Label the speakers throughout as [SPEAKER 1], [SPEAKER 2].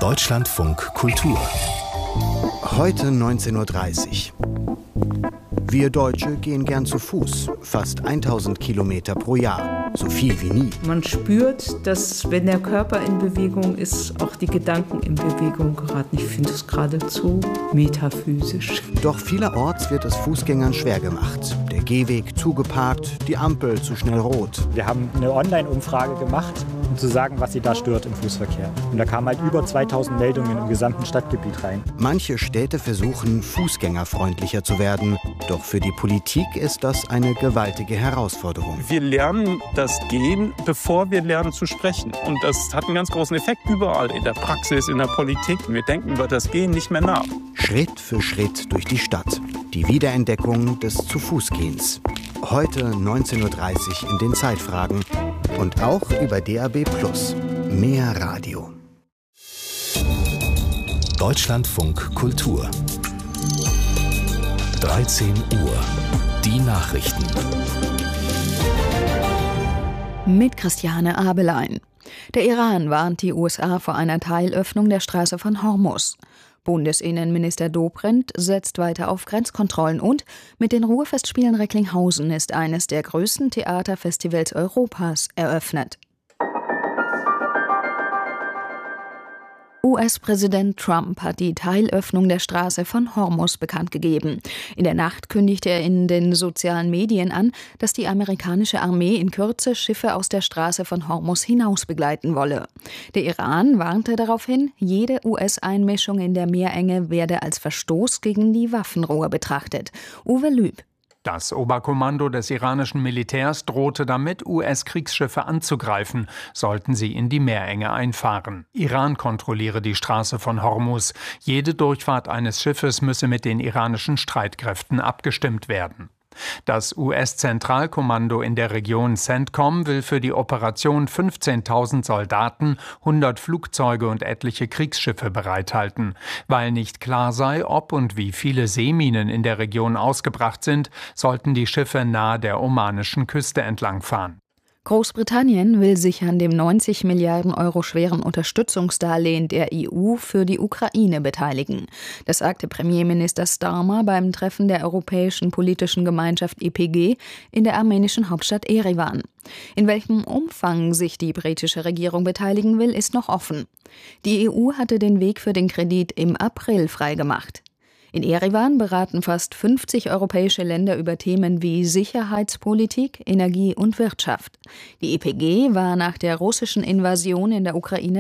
[SPEAKER 1] Deutschlandfunk Kultur. Heute 19:30 Uhr. Wir Deutsche gehen gern zu Fuß, fast 1000 Kilometer pro Jahr, so viel wie nie.
[SPEAKER 2] Man spürt, dass, wenn der Körper in Bewegung ist, auch die Gedanken in Bewegung geraten. Ich finde es geradezu metaphysisch.
[SPEAKER 1] Doch vielerorts wird es Fußgängern schwer gemacht. Der Gehweg zugeparkt, die Ampel zu schnell rot.
[SPEAKER 3] Wir haben eine Online-Umfrage gemacht, um zu sagen, was sie da stört im Fußverkehr. Und da kamen halt über 2000 Meldungen im gesamten Stadtgebiet rein.
[SPEAKER 1] Manche Städte versuchen, fußgängerfreundlicher zu werden. Doch für die Politik ist das eine gewaltige Herausforderung.
[SPEAKER 4] Wir lernen das Gehen, bevor wir lernen zu sprechen. Und das hat einen ganz großen Effekt überall, in der Praxis, in der Politik. Wir denken über das Gehen nicht mehr nach.
[SPEAKER 1] Schritt für Schritt durch die Stadt. Die Wiederentdeckung des Zu-Fuß-Gehens. Heute 19:30 Uhr in den Zeitfragen. Und auch über DAB+. Mehr Radio. Deutschlandfunk Kultur. 13 Uhr. Die Nachrichten.
[SPEAKER 5] Mit Christiane Abelein. Der Iran warnt die USA vor einer Teilöffnung der Straße von Hormuz. Bundesinnenminister Dobrindt setzt weiter auf Grenzkontrollen und mit den Ruhrfestspielen Recklinghausen ist eines der größten Theaterfestivals Europas eröffnet. US-Präsident Trump hat die Teilöffnung der Straße von Hormuz bekannt gegeben. In der Nacht kündigte er in den sozialen Medien an, dass die amerikanische Armee in Kürze Schiffe aus der Straße von Hormuz hinaus begleiten wolle. Der Iran warnte darauf hin, jede US-Einmischung in der Meerenge werde als Verstoß gegen die Waffenruhe betrachtet. Uwe Lüb.
[SPEAKER 6] Das Oberkommando des iranischen Militärs drohte damit, US-Kriegsschiffe anzugreifen, sollten sie in die Meerenge einfahren. Iran kontrolliere die Straße von Hormuz. Jede Durchfahrt eines Schiffes müsse mit den iranischen Streitkräften abgestimmt werden. Das US-Zentralkommando in der Region CENTCOM will für die Operation 15.000 Soldaten, 100 Flugzeuge und etliche Kriegsschiffe bereithalten. Weil nicht klar sei, ob und wie viele Seeminen in der Region ausgebracht sind, sollten die Schiffe nahe der omanischen Küste entlangfahren.
[SPEAKER 5] Großbritannien will sich an dem 90 Milliarden Euro schweren Unterstützungsdarlehen der EU für die Ukraine beteiligen. Das sagte Premierminister Starmer beim Treffen der Europäischen Politischen Gemeinschaft EPG in der armenischen Hauptstadt Erivan. In welchem Umfang sich die britische Regierung beteiligen will, ist noch offen. Die EU hatte den Weg für den Kredit im April freigemacht. In Erivan beraten fast 50 europäische Länder über Themen wie Sicherheitspolitik, Energie und Wirtschaft. Die EPG war nach der russischen Invasion in der Ukraine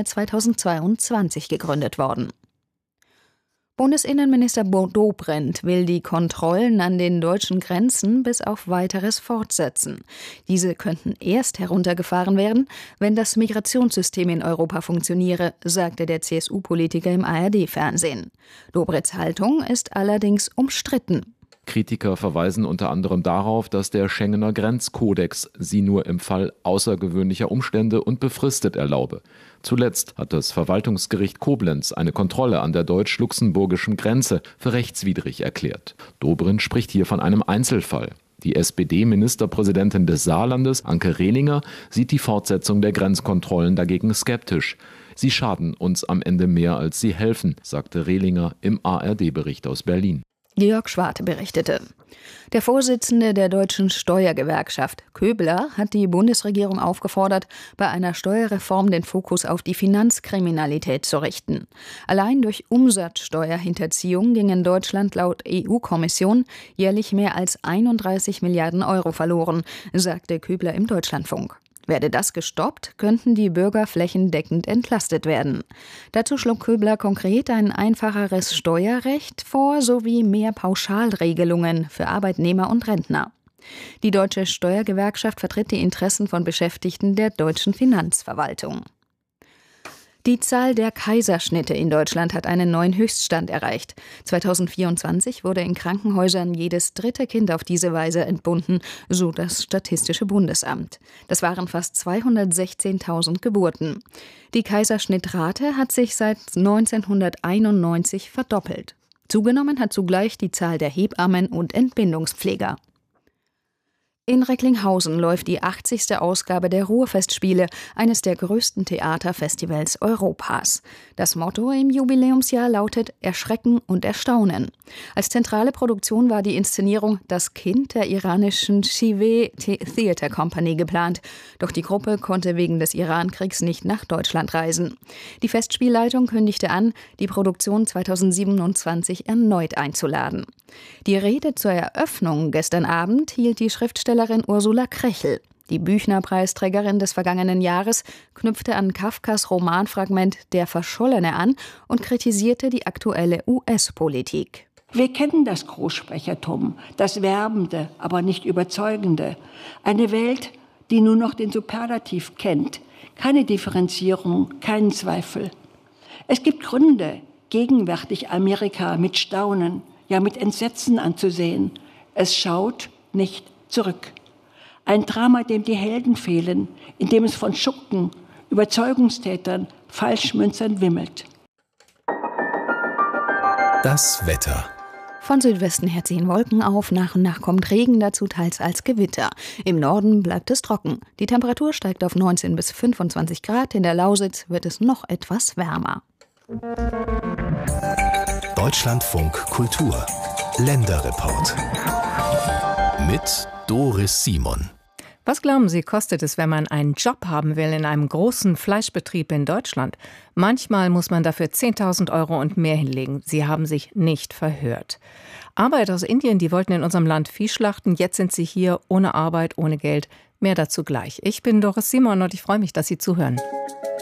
[SPEAKER 5] 2022 gegründet worden. Bundesinnenminister Dobrindt will die Kontrollen an den deutschen Grenzen bis auf Weiteres fortsetzen. Diese könnten erst heruntergefahren werden, wenn das Migrationssystem in Europa funktioniere, sagte der CSU-Politiker im ARD-Fernsehen. Dobrindts Haltung ist allerdings umstritten.
[SPEAKER 7] Kritiker verweisen unter anderem darauf, dass der Schengener Grenzkodex sie nur im Fall außergewöhnlicher Umstände und befristet erlaube. Zuletzt hat das Verwaltungsgericht Koblenz eine Kontrolle an der deutsch-luxemburgischen Grenze für rechtswidrig erklärt. Dobrindt spricht hier von einem Einzelfall. Die SPD-Ministerpräsidentin des Saarlandes, Anke Rehlinger, sieht die Fortsetzung der Grenzkontrollen dagegen skeptisch. Sie schaden uns am Ende mehr, als sie helfen, sagte Rehlinger im ARD-Bericht aus Berlin.
[SPEAKER 5] Georg Schwarte berichtete. Der Vorsitzende der deutschen Steuergewerkschaft, Köbler, hat die Bundesregierung aufgefordert, bei einer Steuerreform den Fokus auf die Finanzkriminalität zu richten. Allein durch Umsatzsteuerhinterziehung ging in Deutschland laut EU-Kommission jährlich mehr als 31 Milliarden Euro verloren, sagte Köbler im Deutschlandfunk. Werde das gestoppt, könnten die Bürger flächendeckend entlastet werden. Dazu schlug Köbler konkret ein einfacheres Steuerrecht vor sowie mehr Pauschalregelungen für Arbeitnehmer und Rentner. Die Deutsche Steuergewerkschaft vertritt die Interessen von Beschäftigten der deutschen Finanzverwaltung. Die Zahl der Kaiserschnitte in Deutschland hat einen neuen Höchststand erreicht. 2024 wurde in Krankenhäusern jedes dritte Kind auf diese Weise entbunden, so das Statistische Bundesamt. Das waren fast 216.000 Geburten. Die Kaiserschnittrate hat sich seit 1991 verdoppelt. Zugenommen hat zugleich die Zahl der Hebammen und Entbindungspfleger. In Recklinghausen läuft die 80. Ausgabe der Ruhrfestspiele, eines der größten Theaterfestivals Europas. Das Motto im Jubiläumsjahr lautet Erschrecken und Erstaunen. Als zentrale Produktion war die Inszenierung Das Kind der iranischen Shive Theater Company geplant. Doch die Gruppe konnte wegen des Irankriegs nicht nach Deutschland reisen. Die Festspielleitung kündigte an, die Produktion 2027 erneut einzuladen. Die Rede zur Eröffnung gestern Abend hielt die Schriftstellerin Ursula Krechel. Die Büchner-Preisträgerin des vergangenen Jahres knüpfte an Kafkas Romanfragment Der Verschollene an und kritisierte die aktuelle US-Politik.
[SPEAKER 8] Wir kennen das Großsprechertum, das Werbende, aber nicht Überzeugende. Eine Welt, die nur noch den Superlativ kennt. Keine Differenzierung, keinen Zweifel. Es gibt Gründe, gegenwärtig Amerika mit Staunen, ja mit Entsetzen anzusehen. Es schaut nicht zurück. Ein Drama, dem die Helden fehlen, in dem es von Schurken, Überzeugungstätern, Falschmünzern wimmelt.
[SPEAKER 9] Das Wetter.
[SPEAKER 5] Von Südwesten her ziehen Wolken auf, nach und nach kommt Regen dazu, teils als Gewitter. Im Norden bleibt es trocken. Die Temperatur steigt auf 19 bis 25 Grad, in der Lausitz wird es noch etwas wärmer.
[SPEAKER 9] Deutschlandfunk Kultur. Länderreport. Mit Doris Simon.
[SPEAKER 10] Was glauben Sie, kostet es, wenn man einen Job haben will in einem großen Fleischbetrieb in Deutschland? Manchmal muss man dafür 10.000 € und mehr hinlegen. Sie haben sich nicht verhört. Arbeiter aus Indien, die wollten in unserem Land Vieh schlachten. Jetzt sind sie hier ohne Arbeit, ohne Geld. Mehr dazu gleich. Ich bin Doris Simon und ich freue mich, dass Sie zuhören.